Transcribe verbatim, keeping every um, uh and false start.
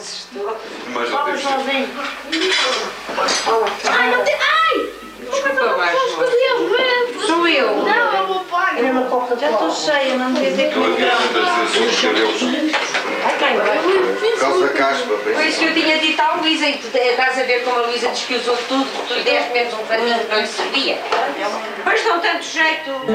assustou. Mas não Fala tens. sozinho. Ai, não tem. Ai! Desculpa, mais uma. Sou eu. Não, é o meu pai. É uma Coca-Cola. Já estou cheia, não devia ter Eu havia comido. tantas vezes os cabelos. Ai, quem vai? Por causa da caspa, Foi isso que eu tinha dito à Luísa, e tu estás a ver como a Luísa diz que usou tudo, tu lhe deste menos um paninho que não lhe servia. Mas não tanto jeito.